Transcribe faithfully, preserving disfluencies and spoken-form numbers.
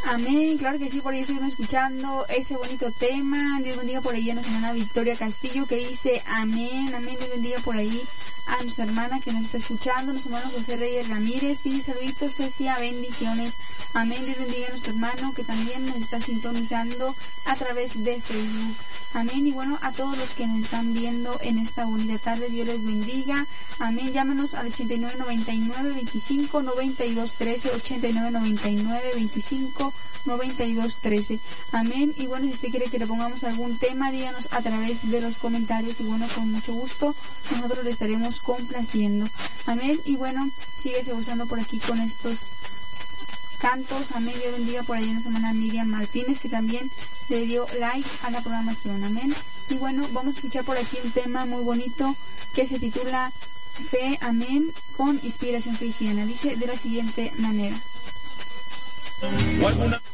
Amén, claro que sí, por ahí estuvimos escuchando ese bonito tema. Dios bendiga por ahí a nuestra hermana Victoria Castillo, que dice amén, amén. Dios bendiga por ahí a nuestra hermana que nos está escuchando, nuestro hermano José Reyes Ramírez, dice saluditos, Cecia, bendiciones, amén. Dios bendiga a nuestro hermano que también nos está sintonizando a través de Facebook, amén. Y bueno, a todos los que nos están viendo en esta bonita tarde, Dios les bendiga, amén. Llámenos al ochenta y nueve noventa y nueve veinticinco noventa y dos trece, ochenta y nueve noventa y nueve veinticinco noventa y dos trece, amén. Y bueno, si usted quiere que le pongamos algún tema, díganos a través de los comentarios y bueno, con mucho gusto nosotros le estaremos complaciendo, amén. Y bueno, síguese gozando por aquí con estos cantos, amén. Dios bendiga por ahí a nuestra hermana Miriam Martínez, que también le dio like a la programación, amén. Y bueno, vamos a escuchar por aquí un tema muy bonito que se titula Fe, amén, con inspiración cristiana. Dice de la siguiente manera.